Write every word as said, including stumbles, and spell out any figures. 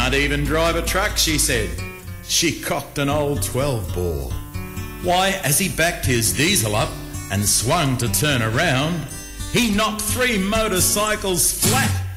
can't even drive a truck, she said. She cocked an old twelve bore. Why, as he backed his diesel up and swung to turn around, he knocked three motorcycles flat